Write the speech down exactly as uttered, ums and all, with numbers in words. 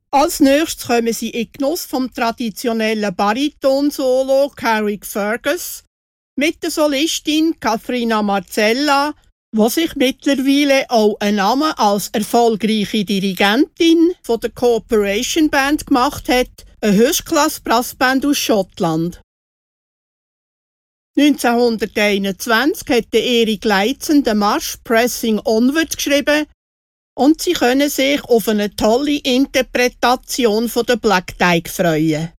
Als nächstes kommen sie in Genuss vom traditionellen Bariton-Solo Carrick Fergus mit der Solistin Katharina Marcella, die sich mittlerweile auch einen Namen als erfolgreiche Dirigentin von der Cooperation Band gemacht hat, eine Höchstklasse-Brassband aus Schottland. neunzehnhunderteinundzwanzig hat Erik Leitzen den Marsch «Pressing Onward» geschrieben und sie können sich auf eine tolle Interpretation von der Black Dyke freuen.